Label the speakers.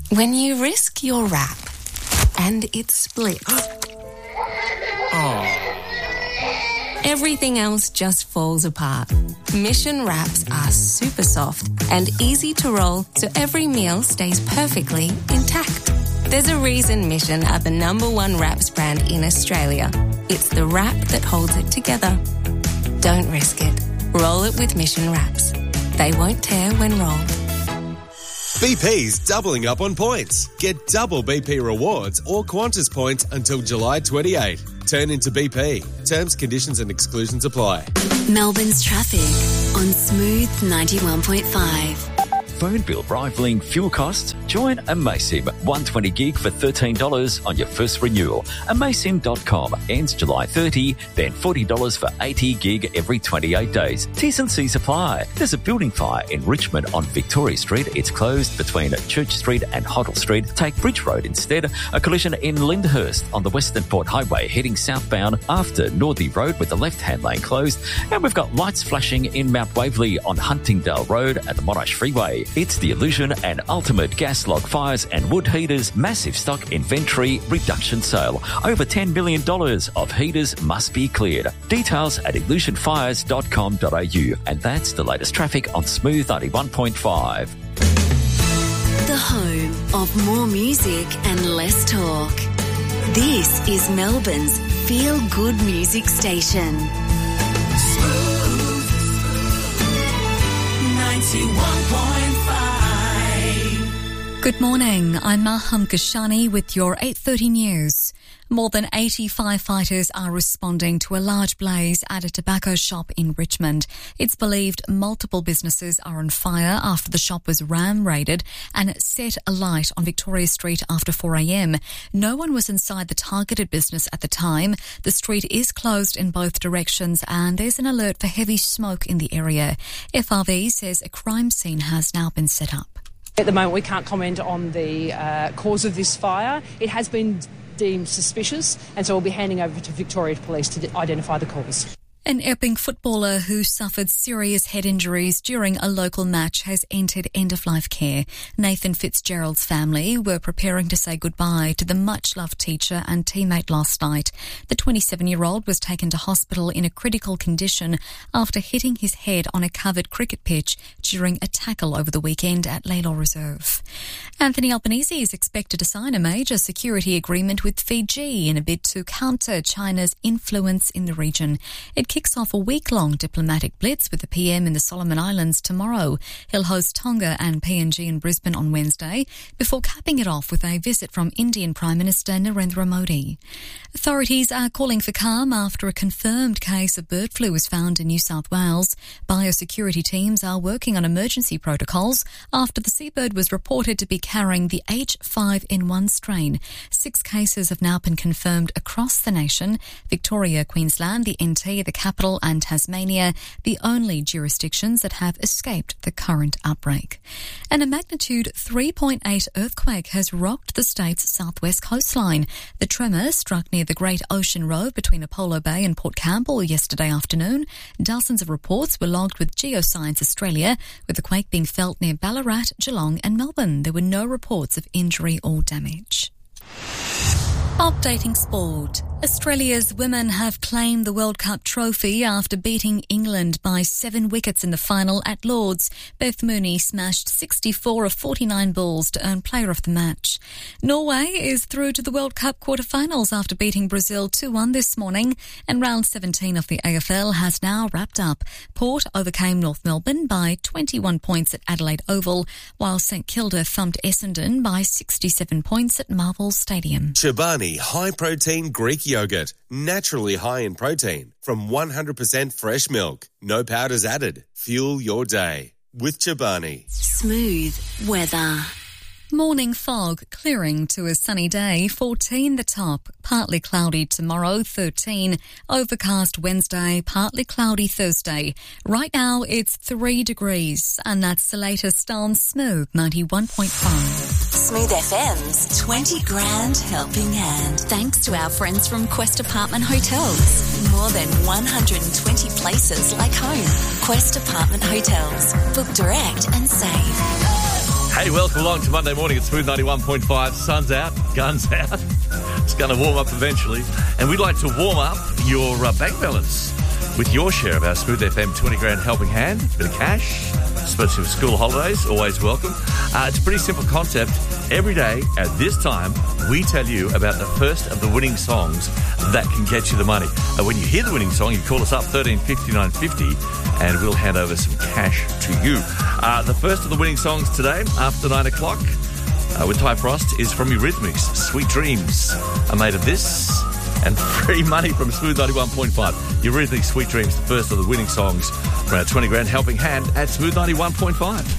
Speaker 1: When you risk your wrap and it splits, everything else just falls apart. Mission wraps are super soft and easy to roll, so every meal stays perfectly intact. There's a reason Mission are the #1 wraps brand in Australia. It's the wrap that holds it together. Don't risk it. Roll it with Mission wraps. They won't tear when rolled.
Speaker 2: BP's doubling up on points. Get double BP rewards or Qantas points until July 28. Turn into BP. Terms, conditions and exclusions apply.
Speaker 3: Melbourne's traffic on Smooth 91.5.
Speaker 4: Phone bill rivaling fuel costs? Join Amaysim. 120 gig for $13 on your first renewal. Amaysim.com. Ends July 30, then $40 for 80 gig every 28 days. T's and C's apply. There's a building fire in Richmond on Victoria Street. It's closed between Church Street and Hoddle Street. Take Bridge Road instead. A collision in Lyndhurst on the Western Port Highway heading southbound after Northey Road with the left-hand lane closed. And we've got lights flashing in Mount Waverley on Huntingdale Road at the Monash Freeway. It's the Illusion and Ultimate Gas Log Fires and Wood Heaters Massive Stock Inventory Reduction Sale. Over $10 million of heaters must be cleared. Details at illusionfires.com.au. And that's the latest traffic on Smooth 91.5.
Speaker 3: The home of more music and less talk. This is Melbourne's feel-good music station.
Speaker 5: Smooth 91.5.
Speaker 6: Good morning, I'm Maham Kashani with your 8:30 news. More than 80 firefighters are responding to a large blaze at a tobacco shop in Richmond. It's believed multiple businesses are on fire after the shop was ram-raided and set alight on Victoria Street after 4 a.m. No one was inside the targeted business at the time. The street is closed in both directions and there's an alert for heavy smoke in the area. FRV says a crime scene has now been set up.
Speaker 7: At the moment, we can't comment on the cause of this fire. It has been deemed suspicious, and so we'll be handing over to Victoria Police to identify the cause.
Speaker 6: An Epping footballer who suffered serious head injuries during a local match has entered end-of-life care. Nathan Fitzgerald's family were preparing to say goodbye to the much-loved teacher and teammate last night. The 27-year-old was taken to hospital in a critical condition after hitting his head on a covered cricket pitch during a tackle over the weekend at Lalor Reserve. Anthony Albanese is expected to sign a major security agreement with Fiji in a bid to counter China's influence in the region. It kicks off a week-long diplomatic blitz with the PM in the Solomon Islands tomorrow. He'll host Tonga and PNG in Brisbane on Wednesday before capping it off with a visit from Indian Prime Minister Narendra Modi. Authorities are calling for calm after a confirmed case of bird flu was found in New South Wales. Biosecurity teams are working on emergency protocols after the seabird was reported to be carrying the H5N1 strain. 6 cases have now been confirmed across the nation. Victoria, Queensland, the NT, the capital and Tasmania, the only jurisdictions that have escaped the current outbreak. And a magnitude 3.8 earthquake has rocked the state's southwest coastline. The tremor struck near the Great Ocean Road between Apollo Bay and Port Campbell yesterday afternoon. Dozens of reports were logged with Geoscience Australia, with the quake being felt near Ballarat, Geelong and Melbourne. There were no reports of injury or damage. Updating sport. Australia's women have claimed the World Cup trophy after beating England by 7 wickets in the final at Lord's. Beth Mooney smashed 64 of 49 balls to earn Player of the Match. Norway is through to the World Cup quarterfinals after beating Brazil 2-1 this morning, and round 17 of the AFL has now wrapped up. Port overcame North Melbourne by 21 points at Adelaide Oval, while St Kilda thumped Essendon by 67 points at Marvel Stadium.
Speaker 2: Chobani high-protein Greek yogurt, naturally high in protein, from 100% fresh milk. No powders added. Fuel your day with Chobani.
Speaker 3: Smooth weather.
Speaker 6: Morning fog, clearing to a sunny day, 14 the top, partly cloudy tomorrow, 13, overcast Wednesday, partly cloudy Thursday. Right now it's 3 degrees, and that's the latest on Smooth 91.5.
Speaker 3: Smooth FM's 20 grand helping hand. Thanks to our friends from Quest Apartment Hotels. More than 120 places like home. Quest Apartment Hotels. Book direct and save.
Speaker 8: Hey, welcome along to Monday morning at Smooth 91.5. Sun's out, guns out. It's going to warm up eventually. And we'd like to warm up your bank balance with your share of our Smooth FM 20 grand helping hand. Bit of cash, especially with school holidays, always welcome. It's a pretty simple concept. Every day at this time, we tell you about the first of the winning songs that can get you the money. When you hear the winning song, you call us up 135950 and we'll hand over some cash to you. The first of the winning songs today, after 9 o'clock, with Ty Frost, is from Eurythmics. Sweet Dreams are made of this, and free money from Smooth 91.5. Eurythmics, Sweet Dreams, the first of the winning songs from our 20 grand helping hand at Smooth 91.5.